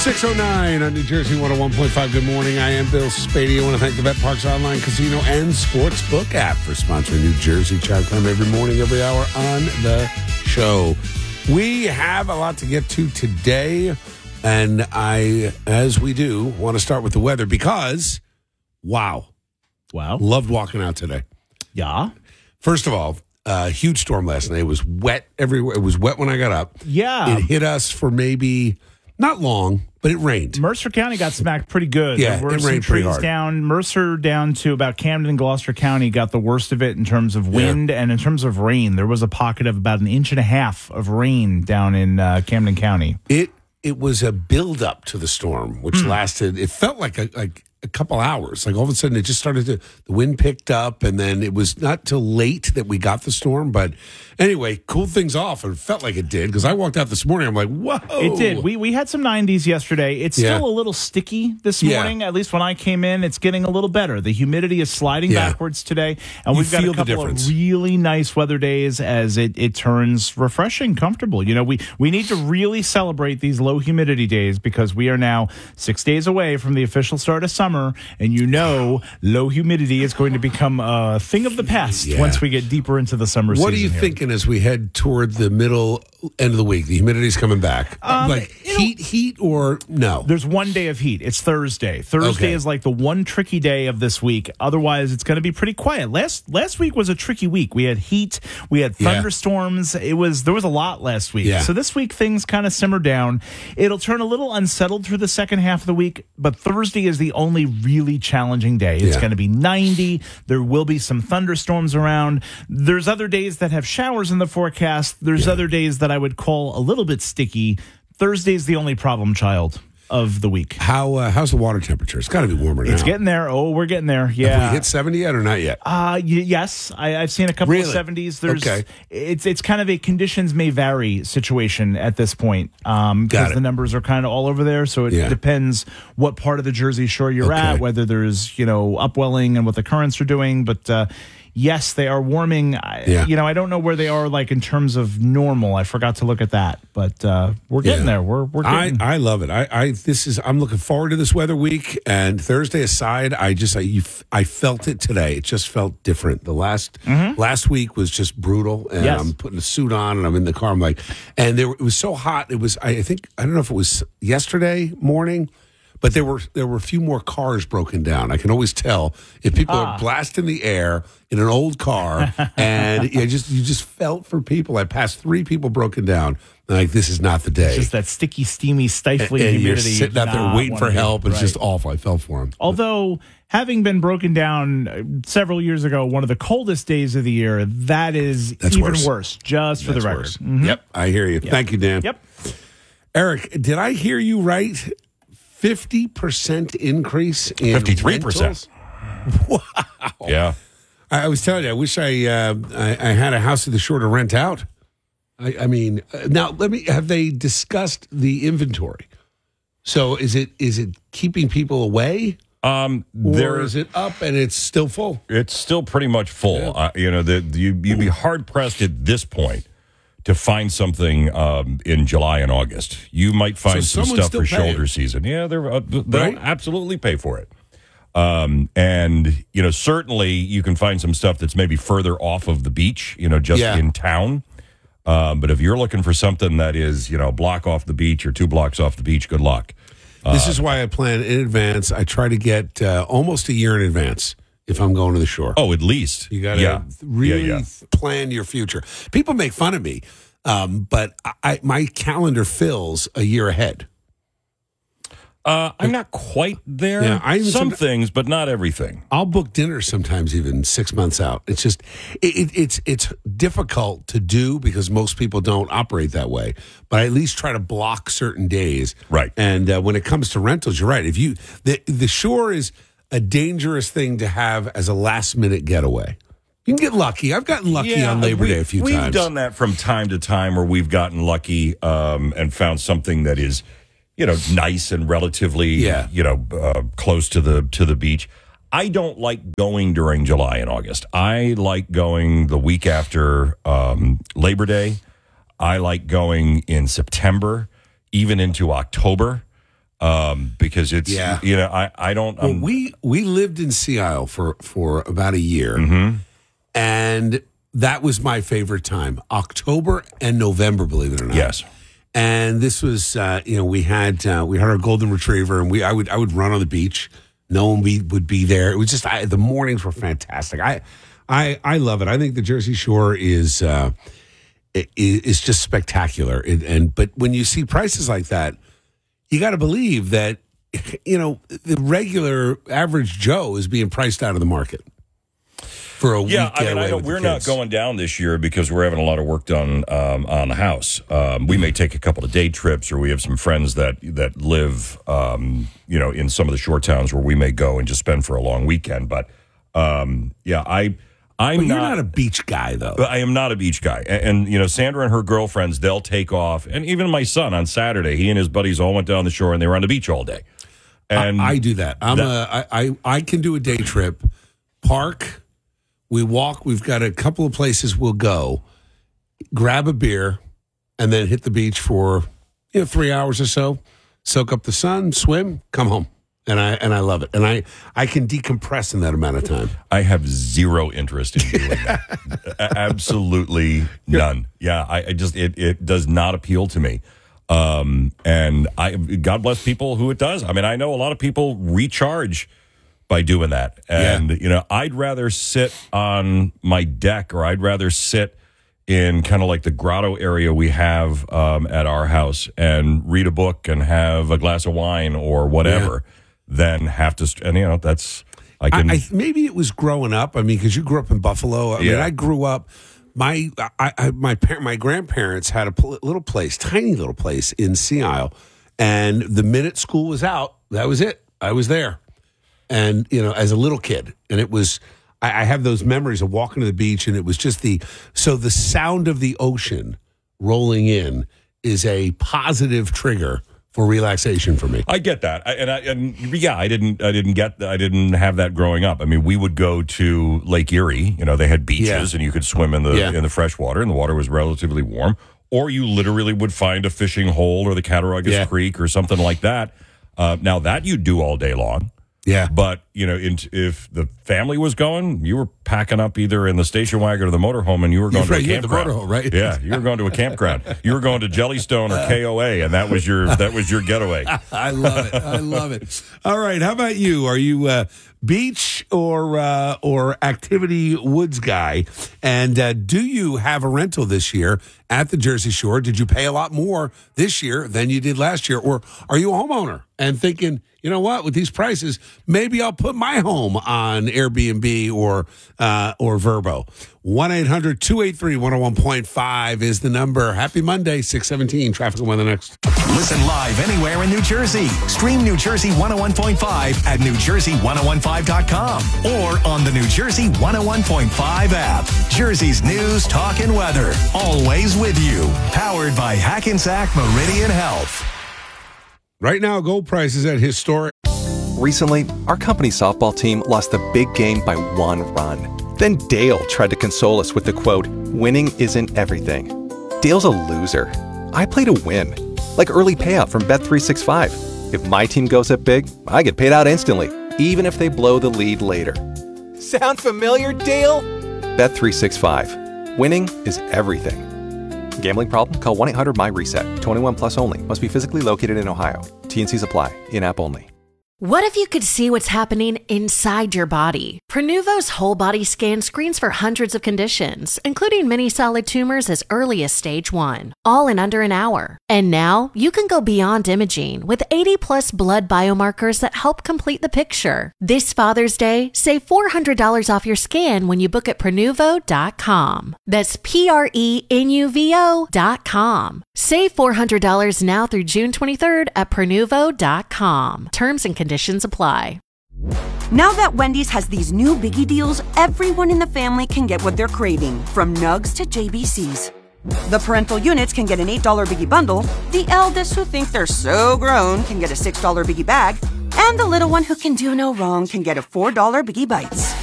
6:09 on New Jersey 101.5. Good morning. I am Bill Spady. I want to thank the Vet Parks Online Casino and Sportsbook app for sponsoring New Jersey Chime Time every morning, every hour on the show. We have a lot to get to today, and I, as we do, want to start with the weather because, wow. Loved walking out today. Yeah. First of all, huge storm last night. It was wet everywhere. It was wet when I got up. Yeah. It hit us for maybe not long, but it rained. Mercer County got smacked pretty good. Yeah, there were it some rained pretty trees hard. down. Mercer down to about Camden and Gloucester County got the worst of it in terms of wind and in terms of rain. There was a pocket of about 1.5 inches of rain down in Camden County. It was a build-up to the storm, which lasted, it felt like a couple hours. Like all of a sudden it just started to, the wind picked up, and then it was not till late that we got the storm. But anyway, cooled things off. It felt like it did because I walked out this morning. I'm like, whoa. It did. We had some 90s yesterday. It's still a little sticky this morning. At least when I came in, it's getting a little better. The humidity is sliding backwards today. And we've got a couple of really nice weather days as it turns refreshing, comfortable. You know, we need to really celebrate these low humidity days because we are now 6 days away from the official start of summer. And you know, low humidity is going to become a thing of the past once we get deeper into the summer season. What are you thinking as we head toward the middle end of the week? The humidity's coming back. Like heat or no? There's 1 day of heat. It's Thursday. Thursday is like the one tricky day of this week. Otherwise, it's going to be pretty quiet. Last week was a tricky week. We had heat. We had thunderstorms. There was a lot last week. Yeah. So this week, things kind of simmer down. It'll turn a little unsettled through the second half of the week, but Thursday is the only really challenging day. It's going to be 90. There will be some thunderstorms around. There's other days that have showers in the forecast. There's other days that I would call a little bit sticky. Thursday's the only problem child of the week. How's the water temperature? It's got to be warmer now. It's getting there. Oh, we're getting there. Yeah. Have we hit 70 yet or not yet? Yes. I've seen a couple of 70s. It's kind of a conditions may vary situation at this point because the numbers are kind of all over there. So it depends what part of the Jersey Shore you're at, whether there's, upwelling and what the currents are doing. But yes, they are warming. I don't know where they are like in terms of normal. I forgot to look at that, but we're getting there. We're getting. I love it. I'm looking forward to this weather week. And Thursday aside, I felt it today. It just felt different. The last week was just brutal, and I'm putting a suit on and I'm in the car. I'm like, and it was so hot. It was. I don't know if it was yesterday morning. But there were a few more cars broken down. I can always tell if people are blasting the air in an old car, and you just felt for people. I passed 3 people broken down. Like, this is not the day. It's just that sticky, steamy, stifling humidity. You're sitting out there waiting for help. It's just awful. I felt for him. Although, having been broken down several years ago, one of the coldest days of the year, that's even worse. Just for the record. Mm-hmm. Yep, I hear you. Yep. Thank you, Dan. Yep. Eric, did I hear you right? 50% increase in 53%. Wow. Yeah. I was telling you, I wish I had a house of the shore to rent out. I mean, now have they discussed the inventory? So is it keeping people away? Or is it up and it's still full? It's still pretty much full. Yeah. You'd be hard pressed at this point to find something in July and August. You might find some stuff for shoulder season. Yeah, they'll absolutely pay for it. And, certainly you can find some stuff that's maybe further off of the beach, in town. But if you're looking for something that is, a block off the beach or 2 blocks off the beach, good luck. This is why I plan in advance. I try to get almost a year in advance. If I'm going to the shore. Oh, at least. You got to really plan your future. People make fun of me, but my calendar fills a year ahead. I'm not quite there. Yeah, some things, but not everything. I'll book dinner sometimes even 6 months out. It's just, it's difficult to do because most people don't operate that way. But I at least try to block certain days. Right. And when it comes to rentals, you're right. The shore is a dangerous thing to have as a last minute getaway. You can get lucky. I've gotten lucky on Labor Day a few times. We've done that from time to time where we've gotten lucky and found something that is, nice and relatively, close to the beach. I don't like going during July and August. I like going the week after Labor Day. I like going in September, even into October. because it's I don't. Well, we lived in Sea Isle for about a year, and that was my favorite time, October and November. Believe it or not, yes. And this was we had our golden retriever, and I would run on the beach. No one would be there. It was just the mornings were fantastic. I love it. I think the Jersey Shore is just spectacular. But when you see prices like that, you got to believe that the regular average Joe is being priced out of the market for a week. We're not going down this year because we're having a lot of work done on the house. We may take a couple of day trips, or we have some friends that live in some of the shore towns where we may go and just spend for a long weekend. But you're not a beach guy, though. I am not a beach guy. And Sandra and her girlfriends, they'll take off. And even my son on Saturday, he and his buddies all went down the shore and they were on the beach all day. And I do that. I can do a day trip, park, we walk. We've got a couple of places we'll go, grab a beer, and then hit the beach for 3 hours or so, soak up the sun, swim, come home. And I love it. And I can decompress in that amount of time. I have zero interest in doing that. Absolutely none. Yeah, it does not appeal to me. And God bless people who it does. I mean, I know a lot of people recharge by doing that. And, I'd rather sit on my deck, or I'd rather sit in kind of like the grotto area we have at our house and read a book and have a glass of wine or whatever. Yeah. Then have to, and that's I can. Maybe it was growing up. I mean, because you grew up in Buffalo. I mean, I grew up. My grandparents had a little place, tiny little place in Sea Isle, and the minute school was out, that was it. I was there, and as a little kid, and it was. I have those memories of walking to the beach, and it was just the sound of the ocean rolling in is a positive trigger for relaxation for me. I get that. I didn't have that growing up. I mean, we would go to Lake Erie. They had beaches and you could swim in the fresh water, and the water was relatively warm. Or you literally would find a fishing hole or the Cattaraugus Creek or something like that. Now that you do all day long. Yeah. But, if the family was going, you were packing up either in the station wagon or the motorhome, and you were going to a campground. The motorhome, right? Yeah, you were going to a campground. You were going to Jellystone or KOA, and that was your getaway. I love it. I love it. All right. How about you? Are you beach or activity woods guy? And do you have a rental this year at the Jersey Shore? Did you pay a lot more this year than you did last year? Or are you a homeowner and thinking, you know what, with these prices, maybe I'll put my home on Airbnb or Vrbo? 1-800-283-101.5 is the number. Happy Monday, 6:17. Traffic and weather next. Listen live anywhere in New Jersey. Stream New Jersey 101.5 at NewJersey1015.com or on the New Jersey 101.5 app. Jersey's news, talk, and weather. Always with you. Powered by Hackensack Meridian Health. Right now, gold prices at historic. Recently, our company softball team lost the big game by 1 run. Then Dale tried to console us with the quote, "Winning isn't everything." Dale's a loser. I play to win. Like early payout from Bet365. If my team goes up big, I get paid out instantly, even if they blow the lead later. Sound familiar, Dale? Bet365. Winning is everything. Gambling problem? Call 1-800-MY-RESET. 21 plus only. Must be physically located in Ohio. T&Cs apply. In-app only. What if you could see what's happening inside your body? Prenuvo's whole body scan screens for hundreds of conditions, including many solid tumors as early as stage 1, all in under an hour. And now you can go beyond imaging with 80 plus blood biomarkers that help complete the picture. This Father's Day, save $400 off your scan when you book at Prenuvo.com. That's Prenuvo.com. Save $400 now through June 23rd at Prenuvo.com. Terms and conditions apply. Now that Wendy's has these new biggie deals, everyone in the family can get what they're craving, from nugs to JBCs. The parental units can get an $8 biggie bundle, the eldest who think they're so grown can get a $6 biggie bag, and the little one who can do no wrong can get a $4 biggie bites.